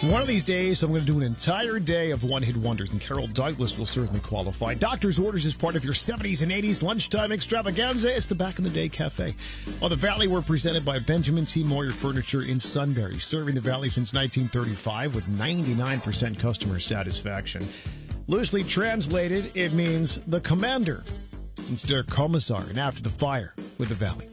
One of these days, I'm going to do an entire day of one-hit wonders, and Carol Douglas will certainly qualify. Doctor's Orders is part of your 70s and 80s lunchtime extravaganza. It's the Back in the Day Cafe. The Valley were presented by Benjamin T. Moyer Furniture in Sunbury, serving the Valley since 1935 with 99% customer satisfaction. Loosely translated, it means the commander. It's Der Kommissar and After the Fire with the Valley.